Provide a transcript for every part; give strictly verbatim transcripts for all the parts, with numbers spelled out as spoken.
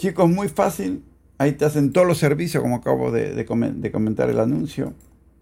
Chicos, muy fácil. Ahí te hacen todos los servicios, como acabo de, de, comen, de comentar el anuncio.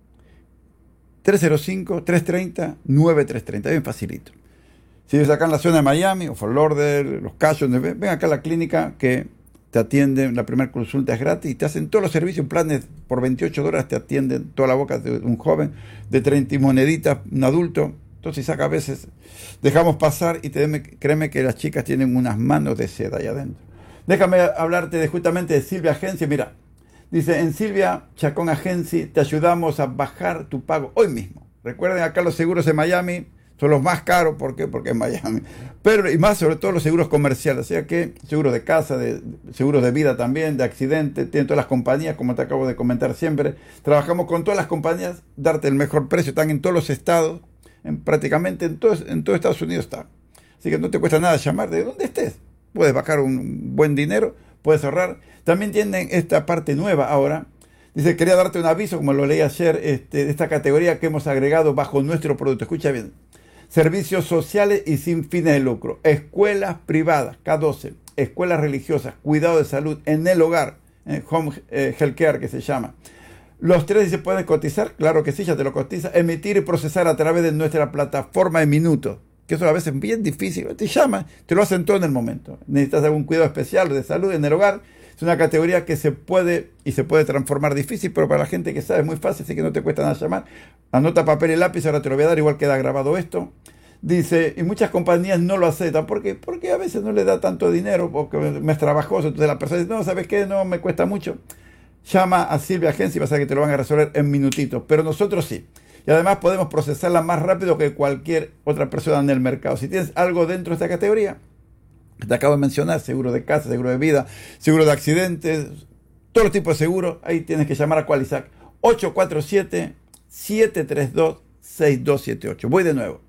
tres cero cinco, tres tres cero, nueve tres tres cero. Bien facilito. Si vives acá en la zona de Miami, o Fort Lauderdale, Los Cayos, ven acá a la clínica que te atienden, la primera consulta es gratis y te hacen todos los servicios, planes por veintiocho dólares, te atienden toda la boca de un joven, de treinta moneditas, un adulto. Entonces acá a veces dejamos pasar y te, créeme que las chicas tienen unas manos de seda ahí adentro. Déjame hablarte de, justamente de Silvia Agency. Mira, dice, en Silvia Chacón Agency te ayudamos a bajar tu pago hoy mismo. Recuerden, acá los seguros de Miami son los más caros. ¿Por qué? Porque es Miami. Pero, y más sobre todo los seguros comerciales. O sea que seguros de casa, de, seguros de vida también, de accidente. Tienen todas las compañías, como te acabo de comentar siempre. Trabajamos con todas las compañías, darte el mejor precio. Están en todos los estados, en, prácticamente en todo, en todo Estados Unidos está. Así que no te cuesta nada llamar de donde estés. Puedes bajar un buen dinero, puedes ahorrar. También tienen esta parte nueva ahora. Dice, quería darte un aviso, como lo leí ayer, este, de esta categoría que hemos agregado bajo nuestro producto. Escucha bien. Servicios sociales y sin fines de lucro. Escuelas privadas, K doce. Escuelas religiosas, cuidado de salud en el hogar. Eh, home eh, Health Care, que se llama. Los tres se pueden cotizar. Claro que sí, ya te lo cotiza. Emitir y procesar a través de nuestra plataforma de minutos. Que eso a veces es bien difícil. Te llaman, te lo hacen todo en el momento. Necesitas algún cuidado especial de salud en el hogar. Es una categoría que se puede y se puede transformar difícil, pero para la gente que sabe es muy fácil, así que no te cuesta nada llamar. Anota papel y lápiz, ahora te lo voy a dar, igual queda grabado esto. Dice, y muchas compañías no lo aceptan. ¿Por qué? Porque a veces no le da tanto dinero, porque me es trabajoso. Entonces la persona dice, no, ¿sabes qué? No me cuesta mucho. Llama a Silvia Agency y vas a ver que te lo van a resolver en minutitos. Pero nosotros sí. Y además podemos procesarla más rápido que cualquier otra persona en el mercado. Si tienes algo dentro de esta categoría, que te acabo de mencionar, seguro de casa, seguro de vida, seguro de accidentes, todos los tipos de seguros, ahí tienes que llamar a Qualisac. ocho cuatro siete, siete tres dos, seis dos siete ocho. Voy de nuevo.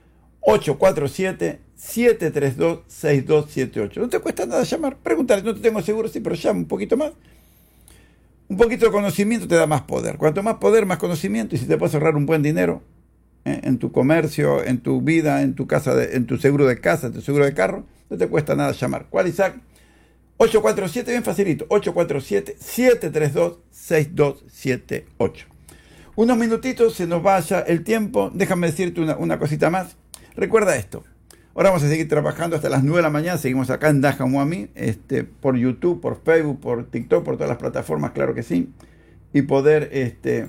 ocho cuatro siete, siete tres dos, seis dos siete ocho. No te cuesta nada llamar. Preguntar, no te tengo seguro, sí, pero llama un poquito más. Un poquito de conocimiento te da más poder. Cuanto más poder, más conocimiento. Y si te puedes ahorrar un buen dinero ¿eh? en tu comercio, en tu vida, en tu casa, de, en tu seguro de casa, en tu seguro de carro, no te cuesta nada llamar. Qualisac, ocho cuatro siete, bien facilito, ocho cuatro siete, siete tres dos, seis dos siete ocho. Unos minutitos, se nos vaya el tiempo. Déjame decirte una, una cosita más. Recuerda esto. Ahora vamos a seguir trabajando hasta las nueve de la mañana. Seguimos acá en Daja Muami, este, por YouTube, por Facebook, por TikTok, por todas las plataformas, claro que sí. Y poder este,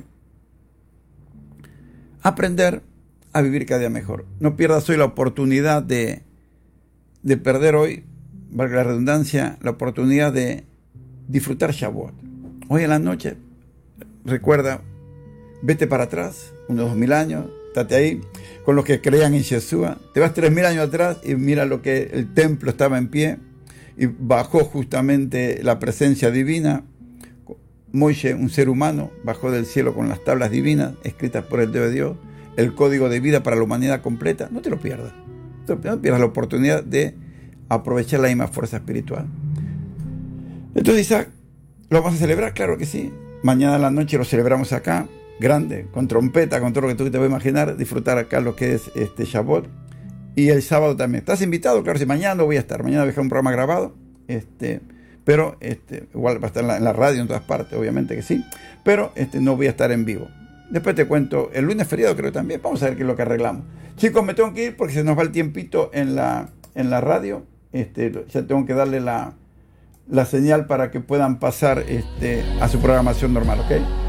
aprender a vivir cada día mejor. No pierdas hoy la oportunidad de, de perder hoy, valga la redundancia, la oportunidad de disfrutar Shavuot. Hoy en la noche, recuerda, vete para atrás, unos dos mil años, estate ahí, con los que crean en Yeshua. Te vas tres mil años atrás y mira lo que el templo estaba en pie y bajó justamente la presencia divina. Moisés, un ser humano, bajó del cielo con las tablas divinas escritas por el dedo de Dios, el código de vida para la humanidad completa. No te lo pierdas. No pierdas la oportunidad de aprovechar la misma fuerza espiritual. Entonces, Isaac, ¿lo vamos a celebrar? Claro que sí. Mañana en la noche lo celebramos acá, grande, con trompeta, con todo lo que tú te vas a imaginar, disfrutar acá lo que es este Shavuot. Y el sábado también. ¿Estás invitado? Claro, si mañana no voy a estar. Mañana voy a dejar un programa grabado. Este, pero este, igual va a estar en la, en la radio en todas partes, obviamente que sí. Pero este, no voy a estar en vivo. Después te cuento, el lunes feriado creo que también. Vamos a ver qué es lo que arreglamos. Chicos, me tengo que ir porque se nos va el tiempito en la, en la radio. Este, ya tengo que darle la, la señal para que puedan pasar este, a su programación normal, ¿ok?